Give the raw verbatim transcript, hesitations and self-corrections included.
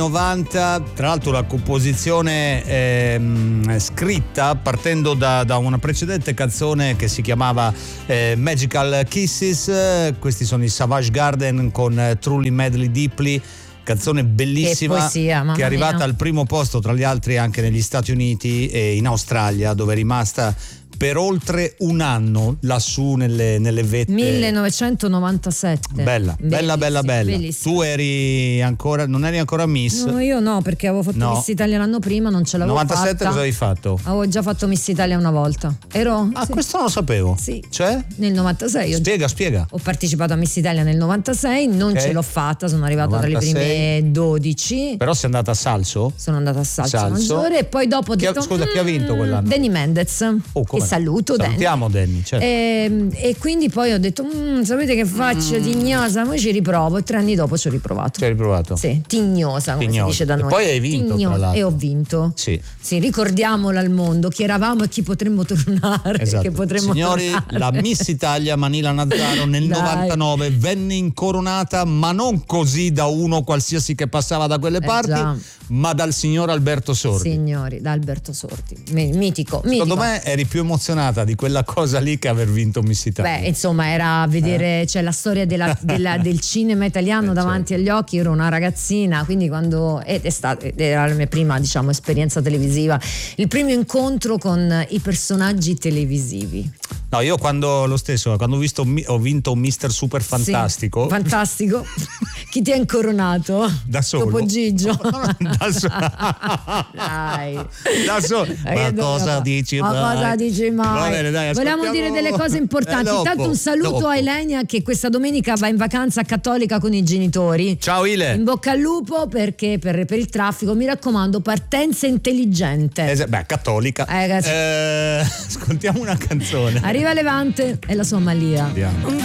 novanta, tra l'altro la composizione ehm, scritta partendo da, da una precedente canzone che si chiamava eh, Magical Kisses. Questi sono i Savage Garden con eh, Truly Madly Deeply, canzone bellissima che, poesia, che è arrivata mia. al primo posto tra gli altri anche negli Stati Uniti e in Australia, dove è rimasta per oltre un anno lassù nelle, nelle vette. millenovecentonovantasette. Bella, bella, bella, bella. Bellissima. Tu eri ancora, non eri ancora Miss? No, io no, perché avevo fatto no. Miss Italia l'anno prima, non ce l'avevo novantasette fatta. Cosa avevi fatto? Avevo già fatto Miss Italia una volta. Ero Ah, sì. questo non lo sapevo. Sì. Cioè? Nel novantasei. Spiega, spiega. Ho partecipato a Miss Italia nel novantasei, non okay. ce l'ho fatta, sono arrivata novantasei. Tra le prime dodici. Però sei andata a Salso? Sono andata a Salso, Salso. Maggiore e poi dopo ho chi detto ha, scusa, chi ha vinto quell'anno? Danny Mendez. Oh, che saluto, Danny. Danny, certo. e, e quindi poi ho detto sapete che faccio, mm. tignosa, poi ci riprovo e tre anni dopo ci ho riprovato. Ci hai riprovato? Sì, tignosa come tignosa. si dice da noi. E poi hai vinto Tignosa. Tra l'altro. E ho vinto. Sì. Sì, ricordiamolo al mondo chi eravamo e chi potremmo tornare. Esatto. Che potremmo Signori, tornare. la Miss Italia Manila Nazzaro nel Dai. novantanove venne incoronata, ma non così da uno qualsiasi che passava da quelle Eh parti, già. ma dal signor Alberto Sordi. Signori, da Alberto Sordi. Mitico, mitico. Secondo me eri più emozionata di quella cosa lì che aver vinto Miss Italia. Beh, insomma, era vedere eh? cioè, la storia della, della, del cinema italiano eh, davanti certo. agli occhi. Ero una ragazzina, quindi quando ed è stata, era la mia prima, diciamo, esperienza televisiva, il primo incontro con i personaggi televisivi. No, io quando lo stesso, quando ho visto ho vinto un mister Super Fantastico. Sì, fantastico. Chi ti ha incoronato? Da solo. Dopo Gigio. No, no, da solo. Dai. Da solo. Ma cosa dici mai? Ma cosa dici mai? Bene, dai, vogliamo dire delle cose importanti. Eh, dopo, Intanto un saluto dopo. a Ilenia che questa domenica va in vacanza a Cattolica con i genitori. Ciao Ile. In bocca al lupo perché per, per il traffico, mi raccomando, partenza intelligente. Es- beh, cattolica. Eh, eh, ascoltiamo una canzone. Arriva Levante e la sua Malia. Andiamo.